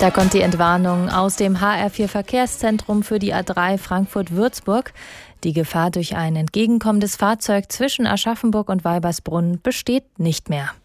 Da kommt die Entwarnung aus dem HR4 Verkehrszentrum für die A3 Frankfurt-Würzburg. Die Gefahr durch ein entgegenkommendes Fahrzeug zwischen Aschaffenburg und Weibersbrunn besteht nicht mehr.